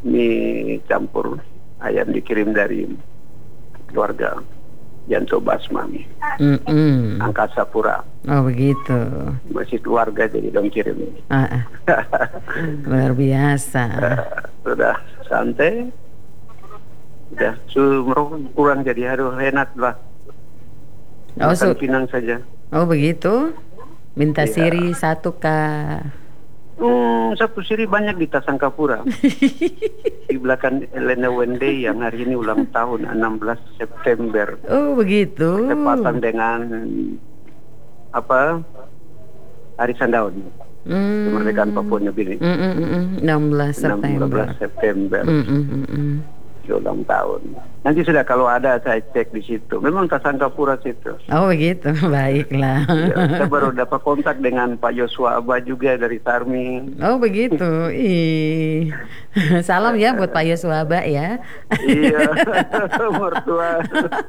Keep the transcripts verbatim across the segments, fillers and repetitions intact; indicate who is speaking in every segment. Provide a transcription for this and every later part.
Speaker 1: mie campur ayam dikirim dari keluarga Janto Basma,
Speaker 2: Mm-mm.
Speaker 1: Angkasa Pura.
Speaker 2: Oh begitu.
Speaker 1: Masih keluarga jadi dong kirim.
Speaker 2: Ah, ah. Luar biasa.
Speaker 1: Uh, sudah santai, sudah merokok kurang jadi aduh enak lah.
Speaker 2: Oh,
Speaker 1: Makan
Speaker 2: su-
Speaker 1: Pinang saja.
Speaker 2: oh begitu. Minta
Speaker 1: Iya.
Speaker 2: siri satu kah?
Speaker 1: Hmm, satu siri banyak di Tasangkapura. Di belakang Elena Wende yang hari ini ulang tahun enam belas September.
Speaker 2: Oh begitu.
Speaker 1: Tepatan dengan apa? Hari Sandaun.
Speaker 2: Hmm.
Speaker 1: Kemerdekaan Papua New Guinea.
Speaker 2: Mm, mm, mm, mm. enam belas September.
Speaker 1: enam belas September.
Speaker 2: Mm, mm, mm, mm.
Speaker 1: Ulang tahun. Nanti sudah kalau ada saya cek di situ. Memang Tasangkapura situ.
Speaker 2: Oh begitu, baiklah.
Speaker 1: Ya, saya baru dapat kontak dengan Pak Yosua Abah juga dari Sarmi.
Speaker 2: Oh begitu. Ih. Salam ya buat Pak Yoswaba ya.
Speaker 1: Iya, mertua.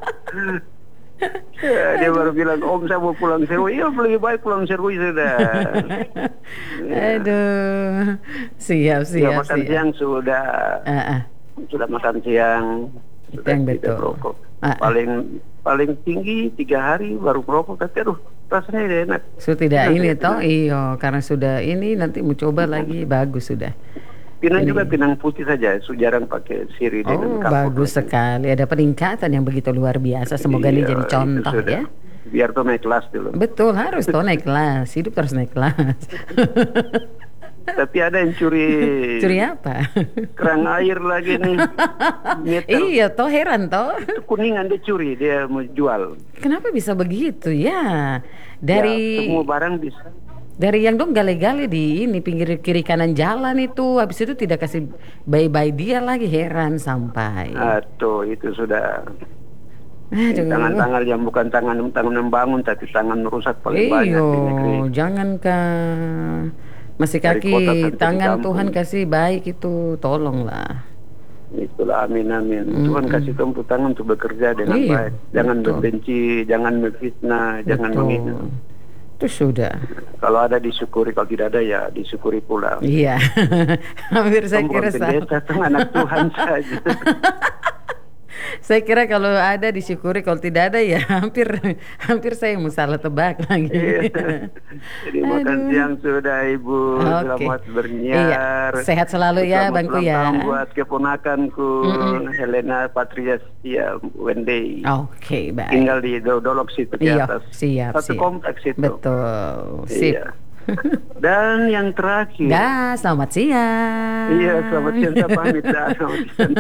Speaker 1: Ya, dia baru bilang, Om saya mau pulang Serui. Iya, lebih baik pulang Serui sudah. Ya.
Speaker 2: Aduh. Siap,
Speaker 1: Ya,
Speaker 2: siap,
Speaker 1: makan
Speaker 2: siap.
Speaker 1: siang sudah.
Speaker 2: Ah, ah.
Speaker 1: Sudah makan siang.
Speaker 2: Itu
Speaker 1: Sudah
Speaker 2: yang
Speaker 1: tidak
Speaker 2: betul.
Speaker 1: merokok.
Speaker 2: Ah, ah.
Speaker 1: Paling paling tinggi tiga hari baru merokok. Tapi aduh, rasanya tidak enak.
Speaker 2: So tidak
Speaker 1: Enak,
Speaker 2: ini
Speaker 1: ya,
Speaker 2: toh,
Speaker 1: Pinang.
Speaker 2: iyo karena sudah ini nanti mau coba lagi bagus sudah.
Speaker 1: Pinang
Speaker 2: Ini.
Speaker 1: juga Pinang putih saja. Su jarang pakai siri dengan
Speaker 2: Oh
Speaker 1: kapur
Speaker 2: bagus
Speaker 1: lagi.
Speaker 2: sekali, ada peningkatan yang begitu luar biasa. Semoga ini
Speaker 1: Iya,
Speaker 2: jadi
Speaker 1: itu
Speaker 2: contoh
Speaker 1: sudah.
Speaker 2: ya.
Speaker 1: Biar tuh naik kelas dulu.
Speaker 2: Betul, harus toh naik kelas, hidup terus naik kelas.
Speaker 1: Tapi ada yang curi
Speaker 2: Curi apa?
Speaker 1: kerang air lagi nih. Meter.
Speaker 2: Iya toh, heran toh.
Speaker 1: Itu kuningan dia curi, dia mau jual.
Speaker 2: Kenapa bisa begitu ya?
Speaker 1: Ya,
Speaker 2: Dari
Speaker 1: semua barang bisa.
Speaker 2: dari yang dong gale-gale di ini pinggir kiri kanan jalan itu, habis itu tidak kasih bye-bye dia lagi, heran sampai.
Speaker 1: Atau itu sudah
Speaker 2: Aduh.
Speaker 1: tangan-tangan yang bukan tangan tangan membangun tapi tangan merusak paling banyak di negeri.
Speaker 2: Iyo, jangankan masih
Speaker 1: Dari
Speaker 2: kaki,
Speaker 1: kota sampai di
Speaker 2: tangan
Speaker 1: kampung.
Speaker 2: Tuhan kasih baik itu, tolonglah.
Speaker 1: Itulah amin amin.
Speaker 2: Mm-mm.
Speaker 1: Tuhan kasih kamu tangan untuk bekerja dengan
Speaker 2: Iya,
Speaker 1: baik. Jangan
Speaker 2: betul.
Speaker 1: membenci, jangan memfitnah, jangan
Speaker 2: Betul.
Speaker 1: menghina.
Speaker 2: Itu sudah.
Speaker 1: Kalau ada disyukuri, kalau tidak ada ya disyukuri pula.
Speaker 2: Iya. Hampir saya
Speaker 1: Kamu
Speaker 2: kira
Speaker 1: bukan
Speaker 2: sama.
Speaker 1: pendeta, kamu anak Tuhan saja.
Speaker 2: Saya kira kalau ada disyukuri, kalau tidak ada ya hampir hampir saya mau salah tebak lagi.
Speaker 1: Iya. Jadi makan
Speaker 2: Aduh.
Speaker 1: siang sudah Ibu.
Speaker 2: Oke.
Speaker 1: Selamat
Speaker 2: Iya,
Speaker 1: berniar.
Speaker 2: sehat selalu ya
Speaker 1: Selamat
Speaker 2: Bangku
Speaker 1: ulang
Speaker 2: ya.
Speaker 1: tahun buat keponakanku
Speaker 2: Mm-mm.
Speaker 1: Helena Patria Setia Wende.
Speaker 2: Oke, baik.
Speaker 1: Tinggal di Do- Dolok situ di
Speaker 2: Iya,
Speaker 1: atas.
Speaker 2: siap,
Speaker 1: Satu
Speaker 2: siap.
Speaker 1: kompleks itu.
Speaker 2: Betul. Sip.
Speaker 1: Iya. Dan yang terakhir.
Speaker 2: Dah, selamat siang.
Speaker 1: Iya, selamat siang, saya pamit dah. Selamat siang.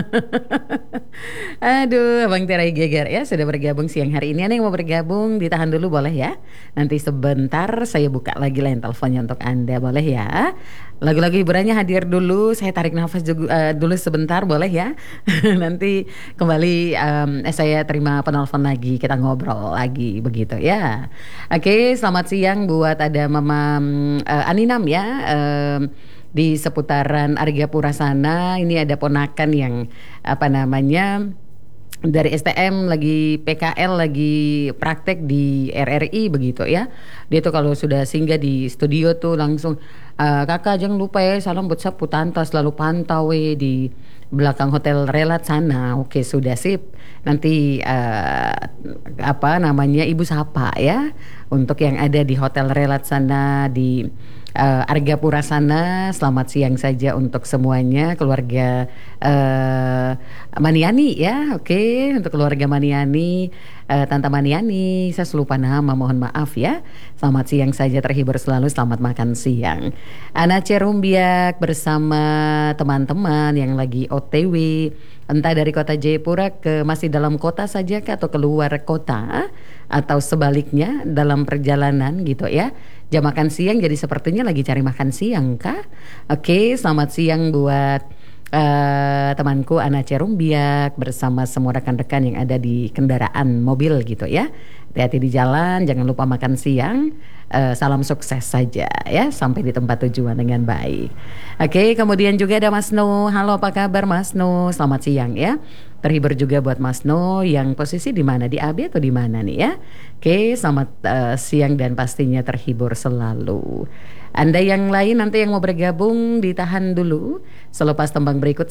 Speaker 2: Aduh, Abang Terai Geger ya sudah bergabung siang hari ini. Ada yang mau bergabung, ditahan dulu boleh ya. Nanti sebentar saya buka lagi line teleponnya untuk Anda, boleh ya. Lagu-lagu hiburannya hadir dulu. Saya tarik nafas juga, uh, dulu sebentar, boleh ya. Nanti kembali um, eh, saya terima penelpon lagi, kita ngobrol lagi begitu ya. Oke, selamat siang buat ada Mama uh, Aninam ya. Um, di seputaran Argapura sana ini ada ponakan yang apa namanya dari S T M lagi P K L lagi praktek di R R I begitu ya. Dia tuh kalau sudah singgah di studio tuh langsung uh, kakak jangan lupa ya salam buat sapu tanta selalu pantau we di belakang hotel Relat sana. Oke sudah sip. Nanti uh, apa namanya Ibu sapa ya untuk yang ada di hotel Relat sana di Uh, Argapura sana. Selamat siang saja untuk semuanya keluarga uh, Maniani ya. Oke, untuk keluarga Maniani, uh, Tante Maniani, saya lupa nama, mohon maaf ya. Selamat siang saja, terhibur selalu, selamat makan siang. Ana Cerumbiak bersama teman-teman yang lagi O T W entah dari kota Jayapura ke masih dalam kota saja kah, atau keluar kota atau sebaliknya dalam perjalanan gitu ya. Jam makan siang jadi sepertinya lagi cari makan siang kah? Oke, selamat siang buat uh, temanku Ana Cerumbiak bersama semua rekan-rekan yang ada di kendaraan mobil gitu ya. Hati-hati di jalan, jangan lupa makan siang. Uh, salam sukses saja ya sampai di tempat tujuan dengan baik. Oke, kemudian juga ada Mas No. Halo, apa kabar Mas No? Selamat siang ya. Terhibur juga buat Mas No yang posisi di mana, di A B atau di mana nih ya? Oke, selamat uh, siang dan pastinya terhibur selalu. Anda yang lain nanti yang mau bergabung ditahan dulu selepas tembang berikut.